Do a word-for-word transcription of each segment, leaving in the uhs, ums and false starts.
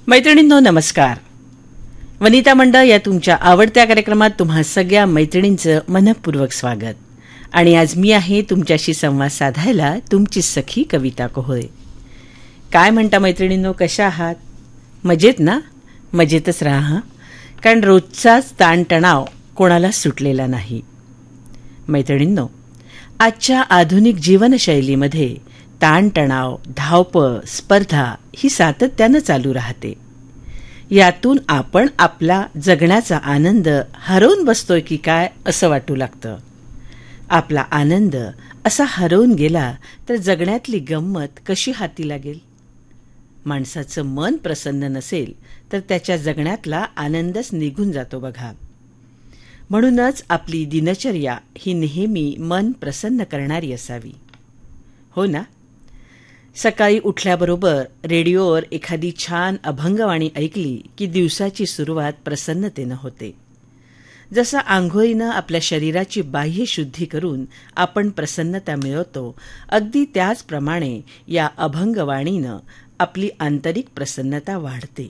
मैत्रिणींनो नमस्कार. वनिता मंडळ या तुमच्या आवडत्या कार्यक्रमात तुम्हा सगळ्या मैत्रिणींचं मनपूर्वक स्वागत. आणि आज मी आहे तुमच्याशी संवाद साधायला तुमची सखी कविता कोहळे. काय म्हणता मैत्रिणींनो, कशा आहात? मजेत ना? मजेतच राहा हं, कारण रोजचाच ताणतणाव कोणाला सुटलेला नाही. मैत्रिणींनो, आजच्या आधुनिक जीवनशैलीमध्ये ताणतणाव, धावपळ, स्पर्धा ही सातत्यानं चालू राहते. यातून आपण आपला जगण्याचा आनंद हरवून बसतोय की काय असं वाटू लागतं. आपला आनंद असा हरवून गेला तर जगण्यातली गंमत कशी हाती लागेल? माणसाचं मन प्रसन्न नसेल तर त्याच्या जगण्यातला आनंदच निघून जातो बघा. म्हणूनच आपली दिनचर्या ही नेहमी मन प्रसन्न करणारी असावी, हो ना? सकाळी उठल्याबरोबर रेडिओवर एखादी छान अभंगवाणी ऐकली की दिवसाची सुरुवात प्रसन्नतेनं होते. जसं आंघोळीनं आपल्या शरीराची बाह्य शुद्धी करून आपण प्रसन्नता मिळवतो, अगदी त्याचप्रमाणे या अभंगवाणीनं आपली आंतरिक प्रसन्नता वाढते.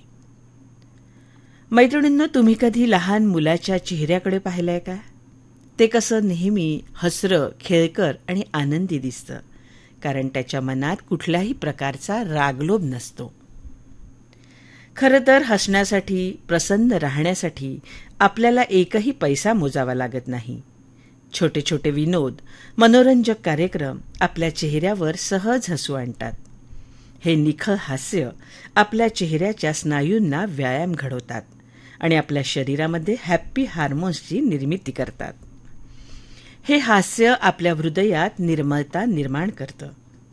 मैत्रिणींनो, तुम्ही कधी लहान मुलाच्या चेहऱ्याकडे पाहिलंय का? ते कसं नेहमी हसरं, खेळकर आणि आनंदी दिसतं, कारण त्याच्या मनात कुठल्याही प्रकारचा रागलोभ नसतो. खरं तर हसण्यासाठी, प्रसन्न राहण्यासाठी आपल्याला एकही पैसा मोजावा लागत नाही. छोटे छोटे विनोद, मनोरंजक कार्यक्रम आपल्या चेहऱ्यावर सहज हसू आणतात. हे निखळ हास्य आपल्या चेहऱ्याच्या स्नायूंना व्यायाम घडवतात आणि आपल्या शरीरामध्ये हॅप्पी हार्मोन्सची निर्मिती करतात. हे हास्य आपल्या हृदयात निर्मलता निर्माण करतं.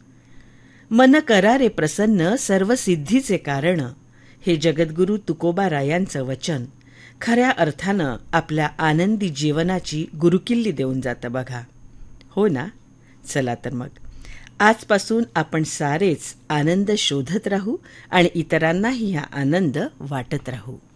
मन करा रे प्रसन्न, सर्व सिद्धीचे कारण, हे जगद्गुरू तुकोबारायांचं वचन खऱ्या अर्थानं आपल्या आनंदी जीवनाची गुरुकिल्ली देऊन जातं बघा, हो ना? चला तर मग आजपासून आपण सारेच आनंद शोधत राहू आणि इतरांनाही हा आनंद वाटत राहू.